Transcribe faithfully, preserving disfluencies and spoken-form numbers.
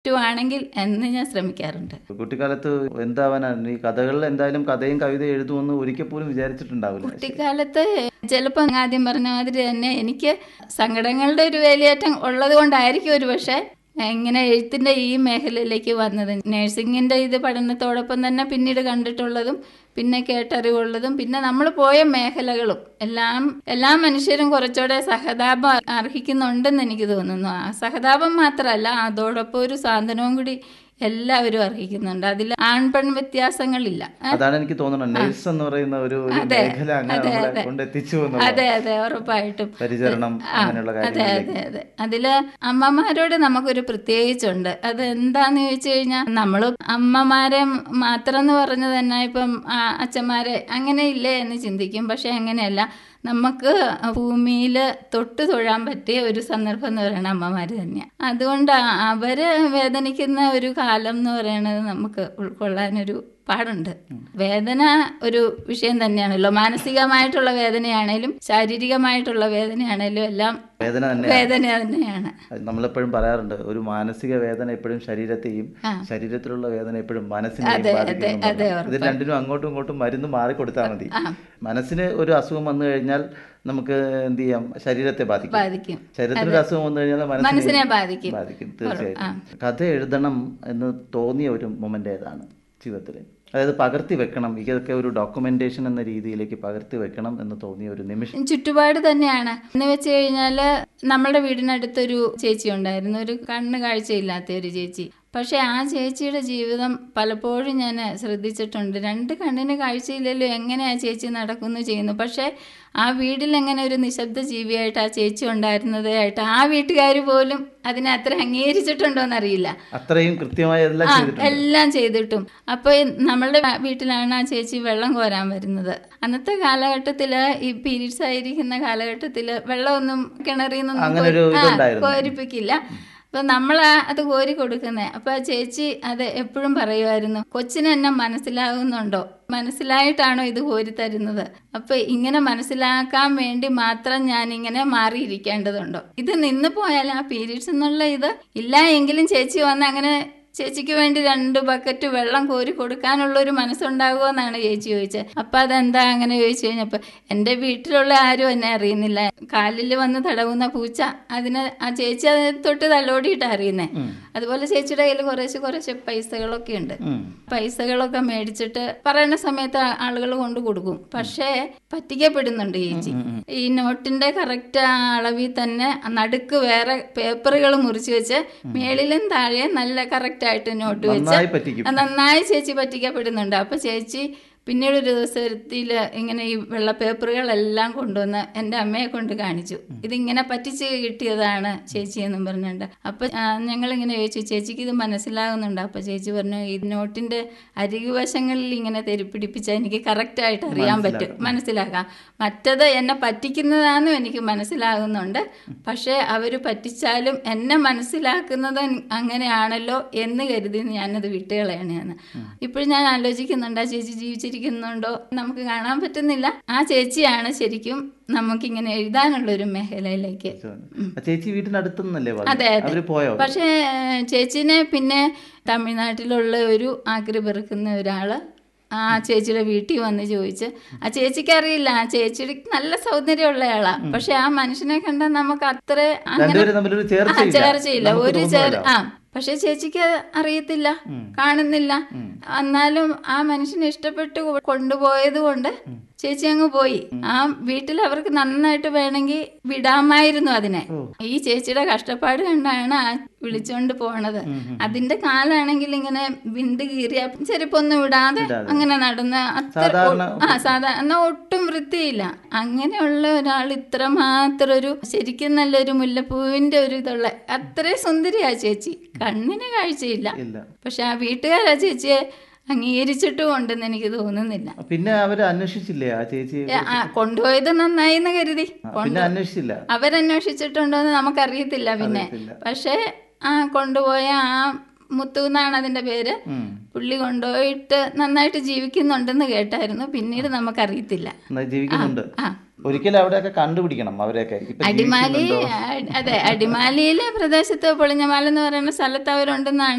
പറ്റുവാണെങ്കിൽ എന്ന് ഞാൻ ശ്രമിക്കാറുണ്ട്. കുട്ടിക്കാലത്ത് എന്താവാനാണ് ഈ കഥകളിൽ എന്തായാലും കഥയും കവിതയും എഴുതുമെന്ന് ഒരിക്കൽ പോലും വിചാരിച്ചിട്ടുണ്ടാവില്ല. കുട്ടിക്കാലത്ത് ചിലപ്പോൾ ആദ്യം പറഞ്ഞ മാതിരി തന്നെ എനിക്ക് സങ്കടങ്ങളുടെ ഒരു വേലിയേറ്റം ഉള്ളത് കൊണ്ടായിരിക്കും ഒരു പക്ഷേ ഇങ്ങനെ എഴുത്തിൻ്റെ ഈ മേഖലയിലേക്ക് വന്നത്. നഴ്സിങ്ങിൻ്റെ ഇത് പഠനത്തോടൊപ്പം തന്നെ പിന്നീട് കണ്ടിട്ടുള്ളതും പിന്നെ കേട്ടറിവുള്ളതും പിന്നെ നമ്മൾ പോയ മേഖലകളും എല്ലാം എല്ലാ മനുഷ്യരും കുറച്ചുകൂടെ സഹതാപം അർഹിക്കുന്നുണ്ടെന്ന് എനിക്ക് തോന്നുന്നു. ആ സഹതാപം മാത്രമല്ല, അതോടൊപ്പം ഒരു സാന്ത്വനവും കൂടി എല്ലാവരും അർഹിക്കുന്നുണ്ട്. അതിൽ ആൺപെൺ വ്യത്യാസങ്ങളില്ല. അതാണ് എനിക്ക് തോന്നുന്നത് നേഴ്സ് എന്ന് പറയുന്ന ഒരു മേഖല അങ്ങനെ കൊണ്ടെത്തിച്ചു. അതെ അതെ ഉറപ്പായിട്ടും പരിചരണം അങ്ങനെയുള്ള അതെ അതെ അതെ അതില് അമ്മമാരോട് നമുക്കൊരു പ്രത്യേകിച്ചുണ്ട്. അത് എന്താന്ന് ചോദിച്ചു കഴിഞ്ഞാൽ നമ്മൾ അമ്മമാരെ മാത്രം എന്ന് പറഞ്ഞു തന്നെ ഇപ്പം അച്ഛന്മാരെ അങ്ങനെ ഇല്ലേ എന്ന് ചിന്തിക്കും. പക്ഷെ അങ്ങനെയല്ല, നമുക്ക് ഭൂമിയിൽ തൊട്ട് തൊഴാൻ പറ്റിയ ഒരു സന്ദർഭം എന്ന് പറയുന്നത് അമ്മമാർ തന്നെയാണ്. അതുകൊണ്ട് അവര് വേദനിക്കുന്ന ഒരു കാലം എന്ന് പറയുന്നത് നമുക്ക് ഉൾക്കൊള്ളാനൊരു പാടുണ്ട്. വേദന ഒരു വിഷയം തന്നെയാണല്ലോ. മാനസികമായിട്ടുള്ള വേദനയാണേലും ശാരീരികമായിട്ടുള്ള വേദനയാണേലും എല്ലാം വേദന വേദന തന്നെയാണ്. നമ്മളെപ്പോഴും പറയാറുണ്ട്, ഒരു മാനസിക വേദന എപ്പോഴും ശരീരത്തെയും ശരീരത്തിലുള്ള വേദന എപ്പോഴും മനസ്സിനെയും ബാധിക്കുന്നു. ഇത് രണ്ടിനും അങ്ങോട്ടും ഇങ്ങോട്ടും മരുന്ന് മാറിക്കൊടുത്താൽ മതി. മനസ്സിന് ഒരു അസുഖം വന്നു കഴിഞ്ഞാൽ നമുക്ക് എന്ത് ചെയ്യാം, ശരീരത്തെ ബാധിക്കും. ശരീരത്തിന് ഒരു അസുഖം വന്നു കഴിഞ്ഞാൽ മനസ്സിനെ ബാധിക്കും ബാധിക്കും തീർച്ചയായിട്ടും. കഥ എഴുതണം എന്ന് തോന്നിയ ഒരു മൊമെന്റ് ഏതാണ് ജീവിതത്തിൽ? അതായത് പകർത്തി വെക്കണം, ഇതൊക്കെ ഒരു ഡോക്യുമെന്റേഷൻ എന്ന രീതിയിലേക്ക് പകർത്തി വെക്കണം എന്ന് തോന്നിയ ഒരു നിമിഷം? ചുറ്റുപാട് തന്നെയാണ്. എന്ന് വെച്ച് കഴിഞ്ഞാല് നമ്മുടെ വീടിനടുത്തൊരു ചേച്ചി ഉണ്ടായിരുന്നു, ഒരു കണ്ണ് കാഴ്ചയില്ലാത്ത ഒരു ചേച്ചി. പക്ഷെ ആ ചേച്ചിയുടെ ജീവിതം പലപ്പോഴും ഞാൻ ശ്രദ്ധിച്ചിട്ടുണ്ട്. രണ്ട് കണ്ണിന് കാഴ്ചയില്ലല്ലോ, എങ്ങനെ ആ ചേച്ചി നടക്കുന്നു ചെയ്യുന്നു. പക്ഷെ ആ വീട്ടിൽ എങ്ങനെ ഒരു നിശബ്ദ ജീവിയായിട്ട് ആ ചേച്ചി ഉണ്ടായിരുന്നതായിട്ട് ആ വീട്ടുകാർ പോലും അതിനെ അത്ര അംഗീകരിച്ചിട്ടുണ്ടോന്നറിയില്ല. അത്രയും കൃത്യമായി എല്ലാം ചെയ്തിട്ടും. അപ്പൊ നമ്മളുടെ വീട്ടിലാണ് ആ ചേച്ചി വെള്ളം കോരാൻ വരുന്നത്. അന്നത്തെ കാലഘട്ടത്തില് ഈ പീരീഡ്സ് ആയിരിക്കുന്ന കാലഘട്ടത്തില് വെള്ളമൊന്നും കിണറിൽ നിന്നൊന്നും കോരിപ്പിക്കില്ല. അപ്പൊ നമ്മൾ അത് കോരി കൊടുക്കുന്നേ. അപ്പൊ ആ ചേച്ചി അത് എപ്പോഴും പറയുമായിരുന്നു, കൊച്ചിന് എന്നെ മനസ്സിലാകുന്നുണ്ടോ, മനസ്സിലായിട്ടാണോ ഇത് കോരി തരുന്നത്? അപ്പൊ ഇങ്ങനെ മനസ്സിലാക്കാൻ വേണ്ടി മാത്രം ഞാൻ ഇങ്ങനെ മാറിയിരിക്കേണ്ടതുണ്ടോ? ഇത് നിന്ന് പോയാൽ ആ പീരീഡ്സ് എന്നുള്ള ഇത് ഇല്ല എങ്കിലും ചേച്ചി വന്ന് അങ്ങനെ ചേച്ചിക്ക് വേണ്ടി രണ്ട് ബക്കറ്റ് വെള്ളം കോരി കൊടുക്കാനുള്ള ഒരു മനസ്സുണ്ടാകുമോ എന്നാണ് ചേച്ചി ചോദിച്ചത്. അപ്പൊ അതെന്താ അങ്ങനെ ചോദിച്ചു കഴിഞ്ഞപ്പോ, എന്റെ വീട്ടിലുള്ള ആരും എന്നെ അറിയുന്നില്ല, കാലിൽ വന്ന് തടവുന്ന പൂച്ച അതിന് ആ ചേച്ചി അത് തൊട്ട് തലോടിയിട്ട് അറിയുന്നേ. അതുപോലെ ചേച്ചിയുടെ കയ്യിൽ കുറേശ്ശെ കുറേശ്ശെ പൈസകളൊക്കെ ഉണ്ട്. പൈസകളൊക്കെ മേടിച്ചിട്ട് പറയുന്ന സമയത്ത് ആളുകൾ കൊണ്ട് കൊടുക്കും. പക്ഷേ പറ്റിക്കപ്പെടുന്നുണ്ട് ചേച്ചി. ഈ നോട്ടിന്റെ കറക്റ്റ് അളവിൽ തന്നെ നടുക്ക് വേറെ പേപ്പറുകൾ മുറിച്ച് വെച്ച് മേളിലും താഴെ നല്ല കറക്റ്റ് ആയിട്ട് നോട്ട് വെച്ച് നന്നായി ചേച്ചി പറ്റിക്കപ്പെടുന്നുണ്ട്. അപ്പൊ ചേച്ചി പിന്നീട് ഒരു ദിവസത്തിൽ ഇങ്ങനെ ഈ വെള്ള പേപ്പറുകളെല്ലാം കൊണ്ടുവന്ന് എൻ്റെ അമ്മയെ കൊണ്ട് കാണിച്ചു. ഇതിങ്ങനെ പറ്റിച്ച് കിട്ടിയതാണ് ചേച്ചി എന്നും പറഞ്ഞിട്ടുണ്ട്. അപ്പൊ ഞങ്ങളിങ്ങനെ ചോദിച്ചു, ചേച്ചിക്ക് ഇത് മനസ്സിലാകുന്നുണ്ട്? അപ്പൊ ചേച്ചി പറഞ്ഞു, ഈ നോട്ടിന്റെ അരികുവശങ്ങളിൽ ഇങ്ങനെ തെരിപ്പിടിപ്പിച്ചാൽ എനിക്ക് കറക്റ്റായിട്ട് അറിയാൻ പറ്റും, മനസ്സിലാക്കാം. മറ്റത് എന്നെ പറ്റിക്കുന്നതാണെന്നും എനിക്ക് മനസ്സിലാകുന്നുണ്ട്. പക്ഷെ അവര് പറ്റിച്ചാലും എന്നെ മനസ്സിലാക്കുന്നത് അങ്ങനെയാണല്ലോ എന്ന് കരുതി ഞാനത് വിട്ടുകളയാണ്. ഇപ്പോഴും ഞാൻ ആലോചിക്കുന്നുണ്ട്, ആ ചേച്ചി ജീവിച്ചിരിക്കുന്നുണ്ടോ നമുക്ക് കാണാൻ പറ്റുന്നില്ല. ആ ചേച്ചിയാണ് ശരിക്കും നമുക്കിങ്ങനെ എഴുതാനുള്ള ഒരു മേഖലയിലേക്ക്. ചേച്ചി വീട്ടിനടുത്തുനിന്നല്ലേ? അതെ അതെ. പക്ഷേ ചേച്ചിനെ പിന്നെ തമിഴ്നാട്ടിലുള്ള ഒരു ആക്രി പെറുക്കുന്ന ഒരാള് ആ ചേച്ചിയുടെ വീട്ടിൽ വന്ന് ചോദിച്ച്, ആ ചേച്ചിക്ക് അറിയില്ല, ആ ചേച്ചിയുടെ നല്ല സൗന്ദര്യമുള്ള ആളാ. പക്ഷെ ആ മനുഷ്യനെ കണ്ടാൽ നമുക്ക് അത്ര അങ്ങനെ ചേർച്ചയില്ല, ഒരു ചേർ ആ പക്ഷെ ചേച്ചിക്ക് അറിയത്തില്ല, കാണുന്നില്ല. എന്നാലും ആ മനുഷ്യനെ ഇഷ്ടപ്പെട്ട് കൊണ്ടുപോയത് കൊണ്ട് ചേച്ചി അങ്ങ് പോയി. ആ വീട്ടിൽ അവർക്ക് നന്നായിട്ട് വേണമെങ്കിൽ വിടാമായിരുന്നു അതിനെ. ഈ ചേച്ചിയുടെ കഷ്ടപ്പാട് കണ്ടാണ് ആ വിളിച്ചോണ്ട് പോണത്. അതിന്റെ കാലാണെങ്കിൽ ഇങ്ങനെ വിണ്ട് കീറിയ ചെരുപ്പൊന്നും ഇടാതെ അങ്ങനെ നടന്ന് അത്ര ആ സാധാരണ ഒട്ടും വൃത്തിയില്ല. അങ്ങനെയുള്ള ഒരാൾ ഇത്രമാത്രം ഒരു ശരിക്കും നല്ലൊരു മുല്ലപ്പൂവിന്റെ ഒരു ഇതുള്ള അത്രയും സുന്ദരിയാ ചേച്ചി. കണ്ണിന് കാഴ്ചയില്ല, പക്ഷെ ആ വീട്ടുകാരാ ചേച്ചിയെ അംഗീകരിച്ചിട്ടും ഉണ്ടെന്ന് എനിക്ക് തോന്നുന്നില്ല. പിന്നെ അവര് അന്വേഷിച്ചില്ലേ ആ ചേച്ചി? കൊണ്ടുപോയത് നന്നായി എന്ന് കരുതി അന്വേഷിച്ചില്ല. അവരന്വേഷിച്ചിട്ടുണ്ടോ എന്ന് നമുക്കറിയത്തില്ല. പിന്നെ പക്ഷെ ആ കൊണ്ടുപോയ ആ മുത്തു എന്നാണ് അതിന്റെ പേര്, പുള്ളി കൊണ്ടുപോയിട്ട് നന്നായിട്ട് ജീവിക്കുന്നുണ്ടെന്ന് കേട്ടായിരുന്നു. പിന്നീട് നമുക്കറിയത്തില്ല. ജീവിക്കുന്നുണ്ട്. ഒരിക്കലും അവിടെയൊക്കെ കണ്ടുപിടിക്കണം അവരെയൊക്കെ. അടിമാലി, അതെ, അടിമാലിയിലെ പ്രദേശത്ത് പൊളിഞ്ഞമാല എന്ന് പറയുന്ന സ്ഥലത്ത് അവരുണ്ടെന്നാണ്